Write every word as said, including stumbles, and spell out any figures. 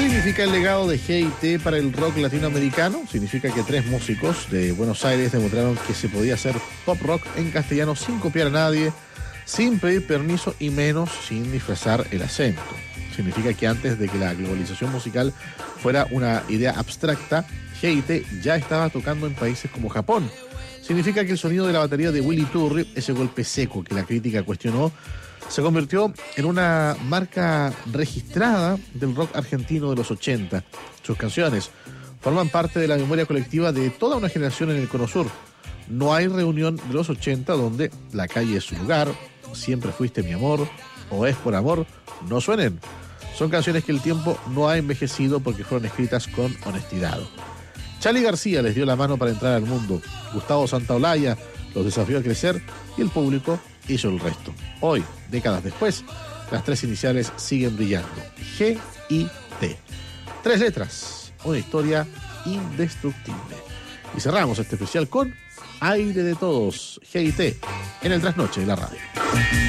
significa el legado de G y T para el rock latinoamericano? Significa que tres músicos de Buenos Aires demostraron que se podía hacer pop rock en castellano sin copiar a nadie, sin pedir permiso y menos sin disfrazar el acento. Significa que antes de que la globalización musical fuera una idea abstracta, G y T ya estaba tocando en países como Japón. Significa que el sonido de la batería de Willy Turri, ese golpe seco que la crítica cuestionó, se convirtió en una marca registrada del rock argentino de los ochenta. Sus canciones forman parte de la memoria colectiva de toda una generación en el Cono Sur. No hay reunión de los ochenta donde La calle es su lugar, Siempre fuiste mi amor o Es por amor no suenen. Son canciones que el tiempo no ha envejecido porque fueron escritas con honestidad. Charly García les dio la mano para entrar al mundo. Gustavo Santaolalla los desafió a crecer y el público hizo el resto. Hoy, décadas después, las tres iniciales siguen brillando. G y T. Tres letras, una historia indestructible. Y cerramos este especial con Aire de Todos, G y T, en el trasnoche de la radio.